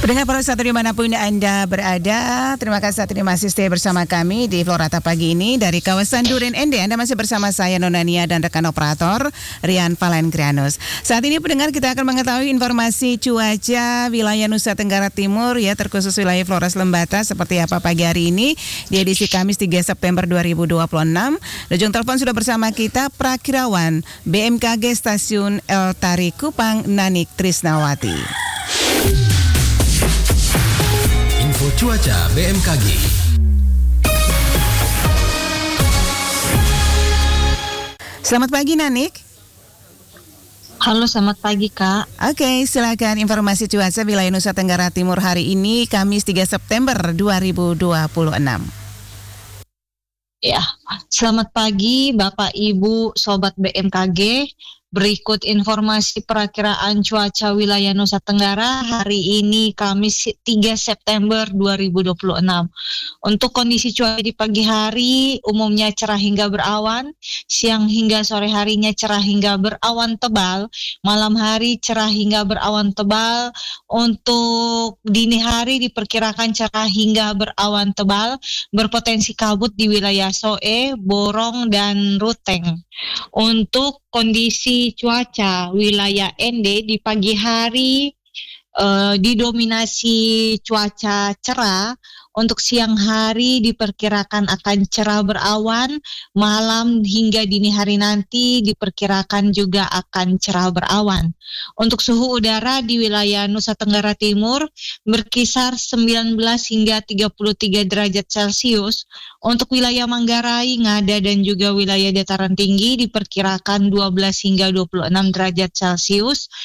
Pendengar Pro 1 dimanapun Anda berada, terima kasih saat ini masih stay bersama kami di Florata pagi ini dari kawasan Duren Ende. Anda masih bersama saya Nonania dan rekan operator Rian Valengrianus. Saat ini pendengar kita akan mengetahui informasi cuaca wilayah Nusa Tenggara Timur ya, terkhusus wilayah Flores Lembata seperti apa pagi hari ini di edisi Kamis 3 September 2026. Ujung telepon sudah bersama kita Prakirawan BMKG Stasiun El Tari Kupang Nanik Trisnawati. Info cuaca BMKG. Selamat pagi Nanik. Halo, selamat pagi Kak. Oke, silakan informasi cuaca wilayah Nusa Tenggara Timur hari ini Kamis 3 September 2026. Ya, selamat pagi Bapak Ibu Sobat BMKG. Berikut informasi perakiraan cuaca wilayah Nusa Tenggara hari ini Kamis 3 September 2026. Untuk kondisi cuaca di pagi hari umumnya cerah hingga berawan, siang hingga sore harinya cerah hingga berawan tebal, malam hari cerah hingga berawan tebal. Untuk dini hari diperkirakan cerah hingga berawan tebal, berpotensi kabut di wilayah Soe, Borong, dan Ruteng. Untuk kondisi cuaca wilayah Ende di pagi hari didominasi cuaca cerah. Untuk siang hari diperkirakan akan cerah berawan, malam hingga dini hari nanti diperkirakan juga akan cerah berawan. Untuk suhu udara di wilayah Nusa Tenggara Timur berkisar 19 hingga 33 derajat Celcius. Untuk wilayah Manggarai, Ngada, dan juga wilayah dataran tinggi diperkirakan 12 hingga 26 derajat Celcius.